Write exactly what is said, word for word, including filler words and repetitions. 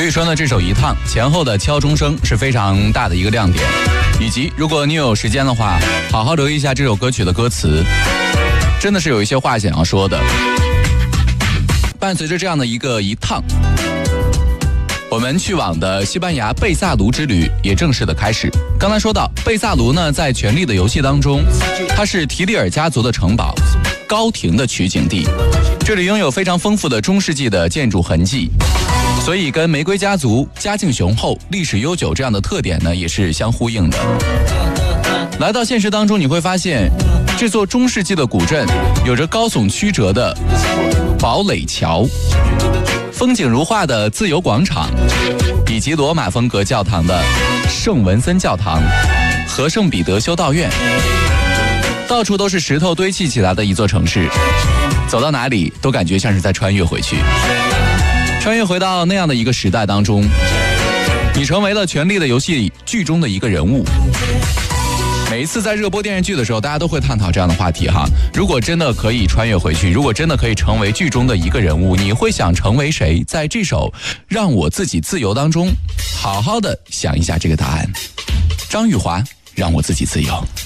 以说呢，这首《一趟》前后的敲钟声是非常大的一个亮点，以及如果你有时间的话，好好留意一下这首歌曲的歌词，真的是有一些话想要说的。伴随着这样的一个一趟，我们去往的西班牙贝萨卢之旅也正式的开始。刚才说到贝萨卢呢，在《权力的游戏》当中，它是提里尔家族的城堡高庭的取景地，这里拥有非常丰富的中世纪的建筑痕迹，所以跟玫瑰家族家境雄厚、历史悠久这样的特点呢，也是相呼应的。来到现实当中，你会发现这座中世纪的古镇有着高耸曲折的堡垒桥，风景如画的自由广场，以及罗马风格教堂的圣文森教堂和圣彼得修道院，到处都是石头堆砌起来的一座城市，走到哪里都感觉像是在穿越回去，穿越回到那样的一个时代当中，你成为了《权力的游戏》剧中的一个人物。每一次在热播电视剧的时候，大家都会探讨这样的话题哈。如果真的可以穿越回去，如果真的可以成为剧中的一个人物，你会想成为谁？在这首《让我自己自由》当中，好好的想一下这个答案。张玉华，让我自己自由。